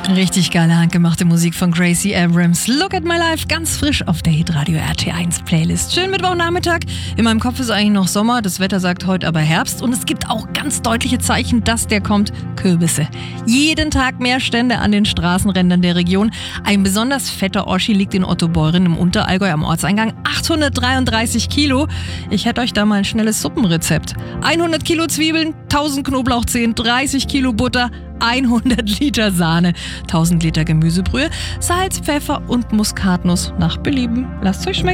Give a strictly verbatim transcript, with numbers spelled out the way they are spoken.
Richtig geile handgemachte Musik von Gracie Abrams. Look at my life, ganz frisch auf der Hitradio R T eins Playlist. Schönen Mittwochnachmittag. In meinem Kopf ist eigentlich noch Sommer, das Wetter sagt heute aber Herbst. Und es gibt auch ganz deutliche Zeichen, dass der kommt. Kürbisse. Jeden Tag mehr Stände an den Straßenrändern der Region. Ein besonders fetter Oschi liegt in Ottobeuren im Unterallgäu am Ortseingang. achthundertdreiunddreißig Kilo. Ich hätte euch da mal ein schnelles Suppenrezept. hundert Kilo Zwiebeln, tausend Knoblauchzehen, dreißig Kilo Butter, hundert Liter Sahne, tausend Liter Gemüsebrühe, Salz, Pfeffer und Muskatnuss nach Belieben. Lasst euch schmecken.